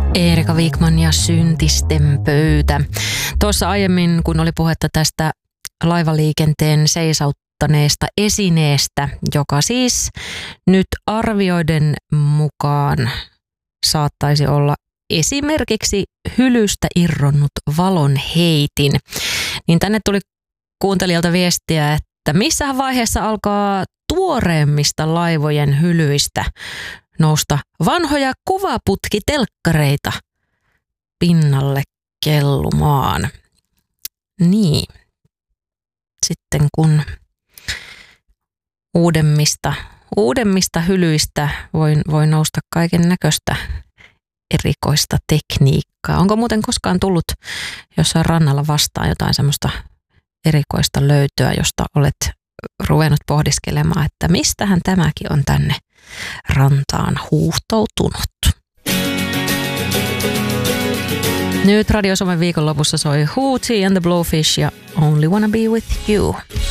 Erika Wikman ja Syntisten pöytä. Tuossa aiemmin, kun oli puhetta tästä laivaliikenteen seisauttamista esineestä, joka siis nyt arvioiden mukaan saattaisi olla esimerkiksi hylystä irronnut valonheitin, niin tänne tuli kuuntelijalta viestiä, että missähän vaiheessa alkaa tuoreemmista laivojen hylyistä nousta vanhoja kuvaputkitelkkareita pinnalle kellumaan. Niin. Sitten kun uudemmista hylyistä voi nousta kaiken näköistä erikoista tekniikkaa. Onko muuten koskaan tullut jossain rannalla vastaan jotain semmoista erikoista löytöä, josta olet ruvennut pohdiskelemaan, että mistähän tämäkin on tänne rantaan huuhtoutunut? Nyt Radio Suomen viikonlopussa soi Hootie and the Blowfish ja Only Wanna Be With You.